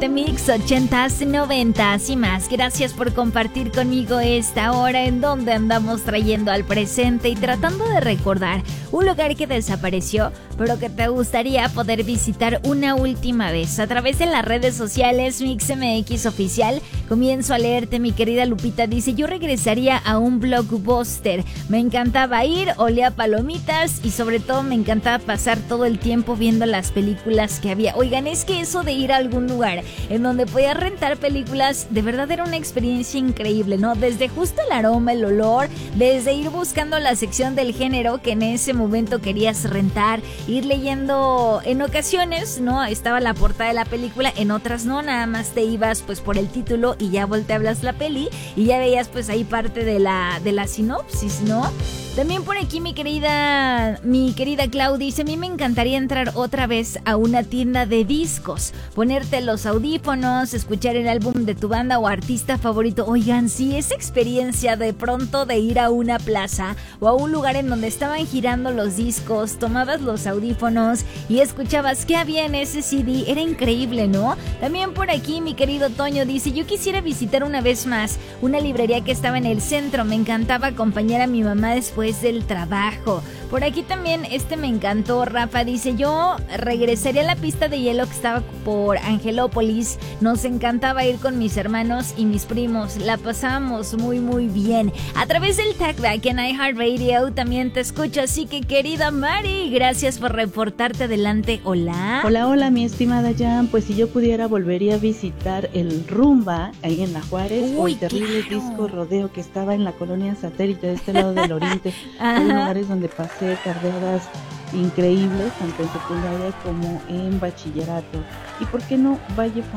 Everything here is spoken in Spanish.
Mix 80s, 90s y más. Gracias por compartir conmigo esta hora en donde andamos trayendo al presente y tratando de recordar un lugar que desapareció, pero que te gustaría poder visitar una última vez. A través de las redes sociales MixMX Oficial, comienzo a leerte. Mi querida Lupita dice: yo regresaría a un blockbuster. Me encantaba ir, olía palomitas y sobre todo me encantaba pasar todo el tiempo viendo las películas que había. Oigan, es que eso de ir a algún lugar en donde podías rentar películas, de verdad era una experiencia increíble, ¿no? Desde justo el aroma, el olor, desde ir buscando la sección del género que en ese momento querías rentar, ir leyendo en ocasiones, ¿no? Estaba la portada de la película, en otras no, nada más te ibas pues por el título y ya volteabas la peli y ya veías pues ahí parte de la sinopsis, ¿no? También por aquí mi querida Clau dice: a mí me encantaría entrar otra vez a una tienda de discos, ponerte los audífonos, escuchar el álbum de tu banda o artista favorito. Oigan, sí, esa experiencia de pronto de ir a una plaza o a un lugar en donde estaban girando los discos, tomabas los audífonos y escuchabas qué había en ese CD, era increíble, ¿no? También por aquí mi querido Toño dice: yo quisiera visitar una vez más una librería que estaba en el centro, me encantaba acompañar a mi mamá después del trabajo. Por aquí también me encantó. Rafa dice: yo regresaría a la pista de hielo que estaba por Angelópolis. Nos encantaba ir con mis hermanos y mis primos, la pasábamos muy muy bien. A través del Tagback en iHeartRadio también te escucho, así que querida Mari, gracias por reportarte. Adelante. Hola. Hola mi estimada Jan. Pues si yo pudiera volvería a visitar el Rumba ahí en La Juárez. O el terrible disco rodeo que estaba en la colonia Satélite de este lado del oriente. Hay lugares donde pasé tardeadas increíbles, tanto en secundaria como en bachillerato. Y por qué no Valle